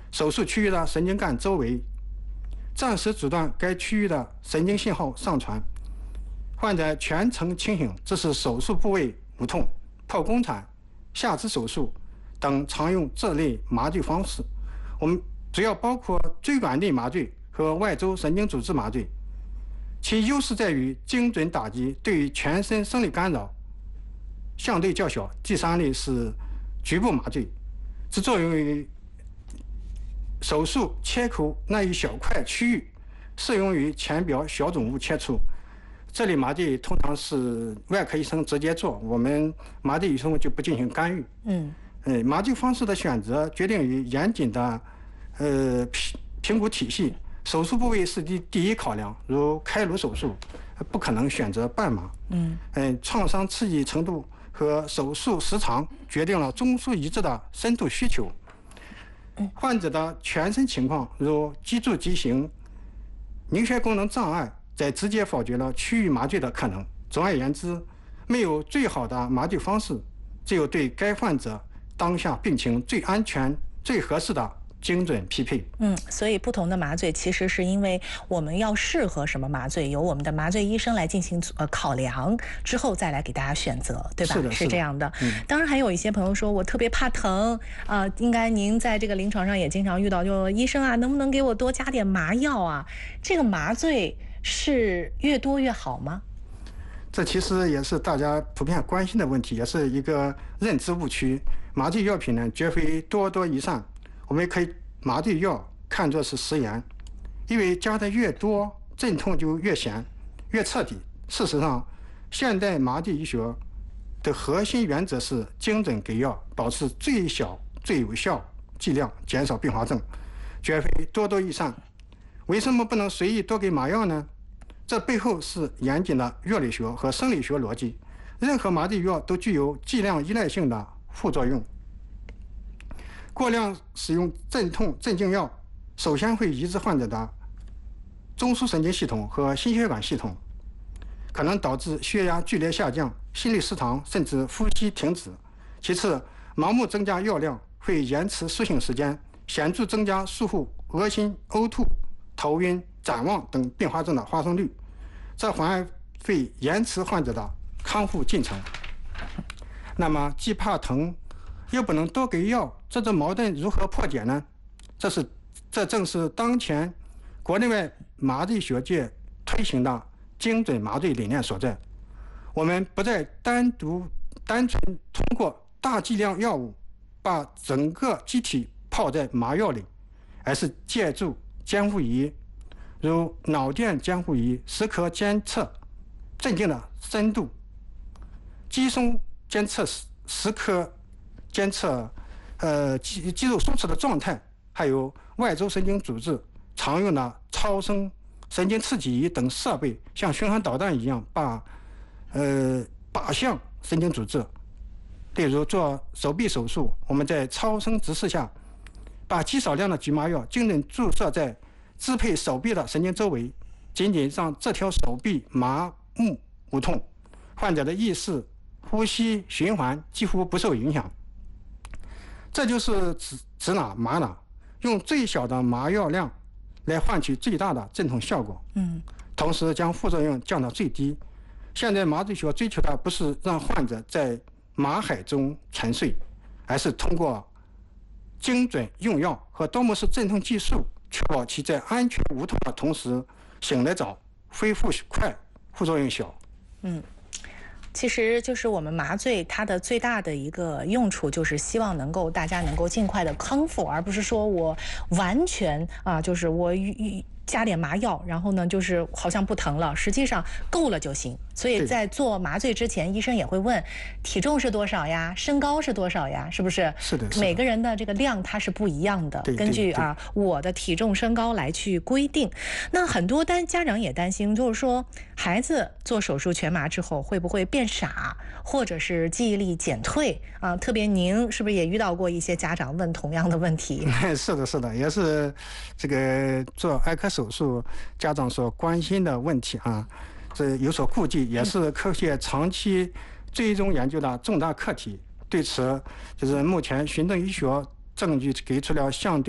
手术区域的神经干周围，暂时阻断该区域的神经信号上传。患者全程清醒，这是手术部位无痛、剖宫产、下肢手术等常用这类麻醉方式。我们主要包括椎管内麻醉和外周神经组织麻醉，其优势在于精准打击，对于全身生理干扰相对较小。第三类是局部麻醉，只作用于手术切口那一小块区域，适用于浅表小肿物切除。这类麻醉通常是外科医生直接做，我们麻醉医生就不进行干预。麻醉方式的选择决定于严谨的评估体系，手术部位是第一考量，如开颅手术不可能选择半麻。创伤刺激程度和手术时长决定了中枢移植的深度需求。患者的全身情况，如脊柱畸形、凝血功能障碍，在直接否决了区域麻醉的可能。总而言之，没有最好的麻醉方式，只有对该患者当下病情最安全、最合适的精准匹配。 所以不同的麻醉其实是因为我们要适合什么麻醉，由我们的麻醉医生来进行考量，之后再来给大家选择，对吧？是这样的。当然还有一些朋友说我特别怕疼应该您在这个临床上也经常遇到，就医生啊，能不能给我多加点麻药啊？这个麻醉是越多越好吗？ 这其实也是大家普遍关心的问题，也是一个认知误区。麻醉药品呢，绝非多多益善。我们可以麻醉药看作是食盐，因为加的越多，镇痛就越显、越彻底。事实上，现代麻醉医学的核心原则是精准给药，保持最小、最有效剂量，减少并发症，绝非多多益善。为什么不能随意多给麻药呢？这背后是严谨的药理学和生理学逻辑。任何麻醉药都具有剂量依赖性的副作用。过量使用镇痛镇静药，首先会抑制患者的中枢神经系统和心血管系统，可能导致血压剧烈下降、心律失常，甚至呼吸停止。其次，盲目增加药量会延迟苏醒时间，显著增加术后恶心、呕吐、头晕、展望等并发症的发生率，这反而会延迟患者的康复进程。那么，既怕疼又不能多给药，这种矛盾如何破解呢？这正是当前国内外麻醉学界推行的精准麻醉理念所在。我们不再单纯通过大剂量药物把整个机体泡在麻药里，而是借助监护仪，如脑电监护仪，时刻监测镇静的深度，肌松监测时刻监测肌肉松弛的状态，还有外周神经组织常用的超声神经刺激仪等设备，像巡航导弹一样靶向神经组织。例如做手臂手术，我们在超声直视下，把极少量的局麻药精准注射在支配手臂的神经周围，仅仅让这条手臂麻木无痛，患者的意识、呼吸、循环几乎不受影响。这就是指哪麻哪，用最小的麻药量来换取最大的镇痛效果。同时将副作用降到最低。现在麻醉学追求的不是让患者在麻海中沉睡，而是通过精准用药和多模式镇痛技术，确保其在安全无痛的同时醒得早、恢复快、副作用小。 其实就是我们麻醉它的最大的一个用处，就是希望大家能够尽快的康复，而不是说我完全就是我加点麻药，然后呢就是好像不疼了，实际上够了就行。所以在做麻醉之前，医生也会问体重是多少呀，身高是多少呀，是不是？ 是的。 每个人的这个量它是不一样的，根据我的体重身高来去规定。那很多家长也担心，就是说孩子做手术全麻之后会不会变傻，或者是记忆力减退特别您是不是也遇到过一些家长问同样的问题？ 是的，也是这个做外科手术家长所关心的问题这有所顾忌，也是科学长期追踪研究的重大课题。对此，就是目前循证医学证据给出了相对